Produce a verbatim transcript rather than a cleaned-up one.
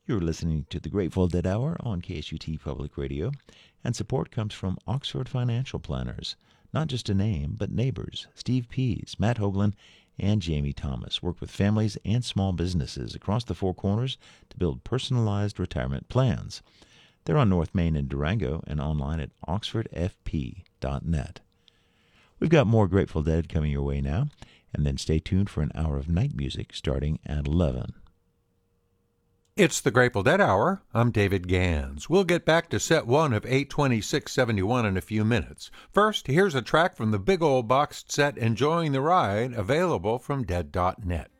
You're listening to the Grateful Dead Hour on K S U T Public Radio, and support comes from Oxford Financial Planners. Not just a name, but neighbors. Steve Pease, Matt Hoagland, and Jamie Thomas work with families and small businesses across the Four Corners to build personalized retirement plans. They're on North Main in Durango and online at oxford f p dot net. We've got more Grateful Dead coming your way now, and then stay tuned for an hour of night music starting at eleven. It's the Grateful Dead Hour. I'm David Gans. We'll get back to set one of eight twenty-six seventy-one in a few minutes. First, here's a track from the big old boxed set Enjoying the Ride, available from dead dot net.